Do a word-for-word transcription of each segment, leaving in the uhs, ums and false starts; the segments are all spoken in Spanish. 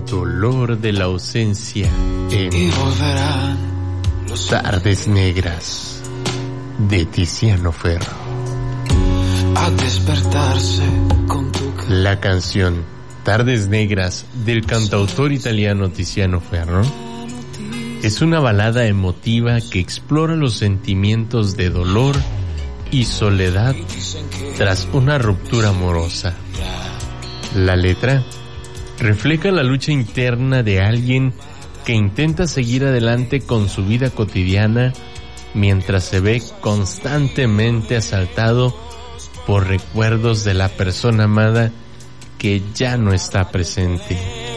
el dolor de la ausencia en y volverán los Tardes Negras de Tiziano Ferro. a despertarse con tu ca- La canción Tardes Negras del cantautor italiano Tiziano Ferro es una balada emotiva que explora los sentimientos de dolor y soledad tras una ruptura amorosa. La letra refleja la lucha interna de alguien que intenta seguir adelante con su vida cotidiana mientras se ve constantemente asaltado por recuerdos de la persona amada que ya no está presente.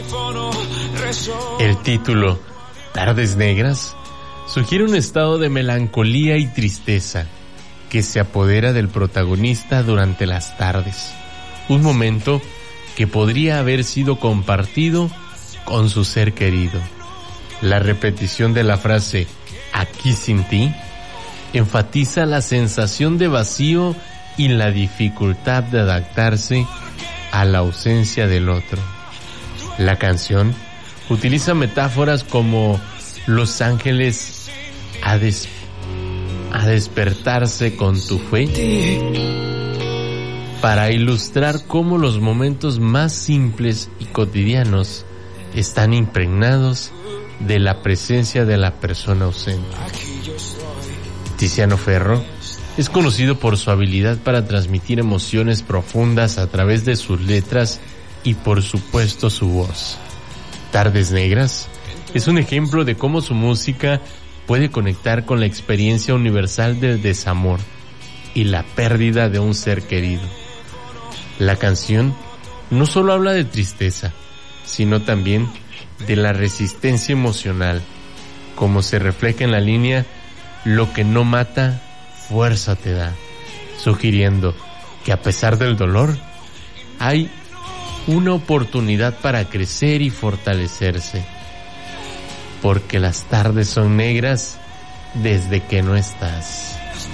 El título, Tardes Negras, sugiere un estado de melancolía y tristeza que se apodera del protagonista durante las tardes, un momento que podría haber sido compartido con su ser querido. La repetición de la frase "aquí sin ti" enfatiza la sensación de vacío y la dificultad de adaptarse a la ausencia del otro. La canción utiliza metáforas como los ángeles a, des- a despertarse con tu fe para ilustrar cómo los momentos más simples y cotidianos están impregnados de la presencia de la persona ausente. Tiziano Ferro es conocido por su habilidad para transmitir emociones profundas a través de sus letras y, por supuesto, su voz. Tardes Negras es un ejemplo de cómo su música puede conectar con la experiencia universal del desamor y la pérdida de un ser querido. La canción no solo habla de tristeza, sino también de la resistencia emocional, como se refleja en la línea "lo que no mata, fuerza te da", sugiriendo que a pesar del dolor, hay una oportunidad para crecer y fortalecerse, porque las tardes son negras desde que no estás.